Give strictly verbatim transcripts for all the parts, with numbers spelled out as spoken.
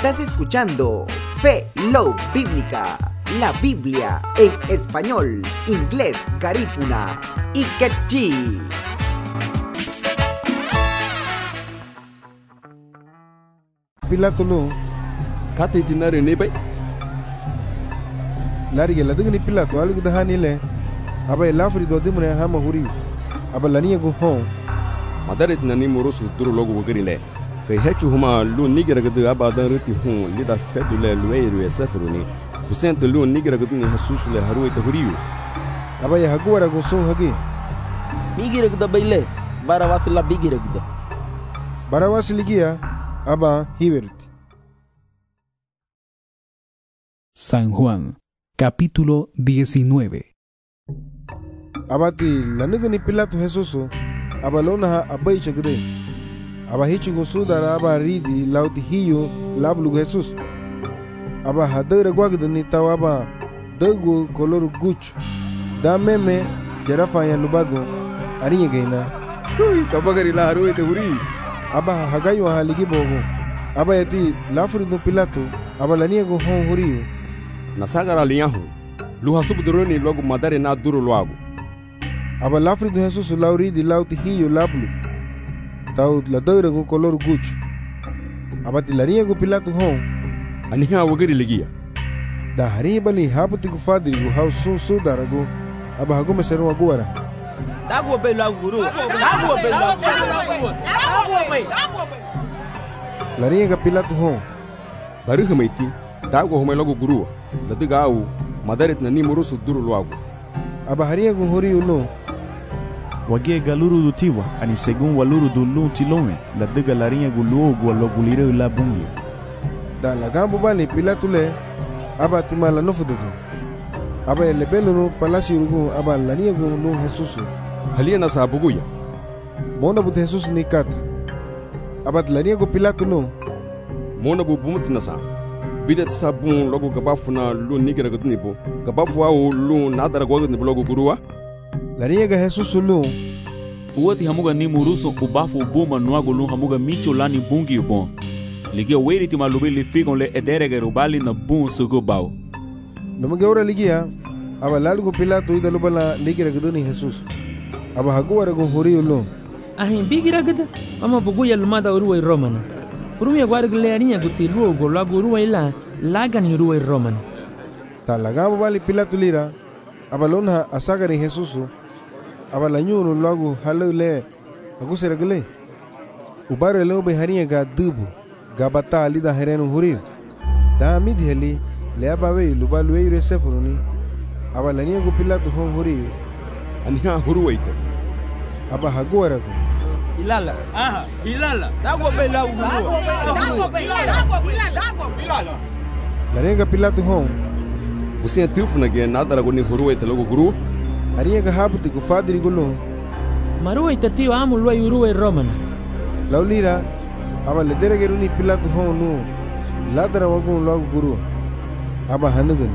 Estás escuchando Fe Love Bíblica, la Biblia en español, inglés, garífuna y quechí. Pilato no kati tinare ne bai lari gela digni Pilato alu dahani le aba lafri do dimre ha mahuri aba laniya go hon madare tinani morosu duru logo wogari le kai hechu huma lu nigira gadu aba dan ruti hon lida fedu le lueru esafruni kusente lu nigira gadu ni hasusu le haru ita huriu aba ya hagwara go so hagi migira gada baile barawas la bigira gada barawas ligia aba hiberti. San Juan, capítulo diecinueve. Abati lanigani Pilato Jesús abalona ha abai chagde aba hichu go sudara aba ridi lauti hiyo lablu Jesús aba hadere gwagde ni tawaba dago color guch da meme jarafa ya lubado ariye geina ui kabagari la haru ite huri aba hagayo haligi bogo aba yati lafri no Pilato aba laniya go hon huriyo nasagara liyahu lu hasubu duroni logo madare na duru loago aba lafri do Jesus lauri di lauti hiyo lablu tau la doire go color guch aba tilariya go Pilato hon aniha wogari ligia da hari bali haputi go fadri go hau sun su darago aba hago mesero agora dago be la guru dago be la guru dago be lariya ga Pilato hon bari hamaiti dago homa logo guru ladiga au madare tinani morosu duru loago aba hariya go hori uno wage galuru dutiwa ani segun waluru dulu tilome la diga larinha gulu go lo gulire la bungi da la gambo bani Pilato le aba timala no fududu aba ele beluno palasi rugo aba laniya go no Jesus halia na sabuguya mona bu Jesus ni kat aba laniya go Pilato no mona bu bumuti na sa bidet sabun logo gabafuna lu nigira gudni bo gabafu au lu nadara gwadni logo guruwa laniya ga Jesus lu uwati hamuga ni muruso ubafu buma nuago lu hamuga micho lani bungi bon ligia weri ti malube le figon le ederege rubali na bun sugo baw numuge ora ligia aba lalugo Pilato ida lubala nigira gudni Jesus aba hagwara go hori lu ahin bigira gada ama buguya lumada uruwa romana furumia gwargle arinya guti luogo lago uruwa ila lagan uruwa romana ta lagabo bali Pilato lira aba lona asagari Jesus aba lanyuno lago halule agusera gele ubare lo be hariya ga dubu gabata lida herenu hurir da midheli le aba we lubalu we resefuruni aba laniya go Pilato hon huri aniha huruwaita aba hagwara go ilala aha ilala dago be la guru dago be dago dago ilala larenga Pilato hon usia tifuna ge nadara goni huruwaita logo guru ariya ga habuti go fadri golo maruwa itatio amu luwa uruwa romana laulira aba le deregeruni Pilato hon no ladara wagon logo guru aba hanugani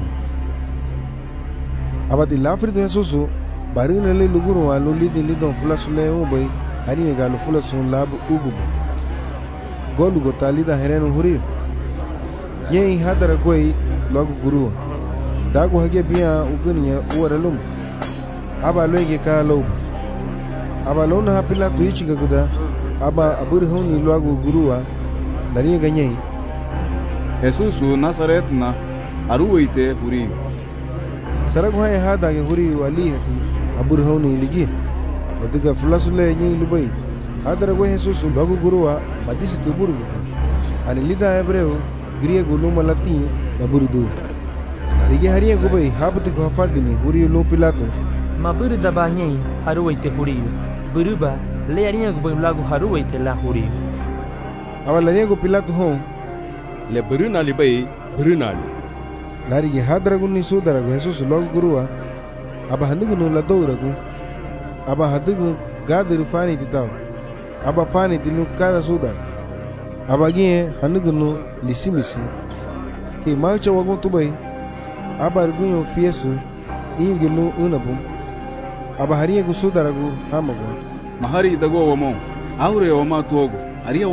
aba di lafri do Jesus barina le luguru wa lo lidi lidon fulasule o boy ariya ga lo fulasun lab ugubo golu go talida herenu huri nyei hadara goi logo guru dago hage biya uguniya uwaralum aba loge ka lo aba lona ha Pilato yichi gaguda aba abur honi logo guruwa dariya ganyei Jesus Nazaret na aruwaite huri sarago hay hada ge huri wali hati abur honi ligi diga fulasule nyi lubai hadara go Jesus logo guruwa madisi tuburu ani lida hebreo griego luma latin daburidu ligi hariya go bai habti go fadini huri lo Pilato maburu dabanye haruwaite huriyo buruba le arinya go lago haruwaite la huriyo aba laniya go Pilato hon le buruna li bai buruna li lari ge hadara go ni sudara go Jesus logo guruwa aba handugo no la doura go aba hadugo gadir fani titaw aba fani tilu kada sudar aba ge handugo no lisimisi ke macha wagon tubai aba argunyo fiesu inge no unabum aba hariya go sudara go hamago mahari dago wamo aure wama togo ariya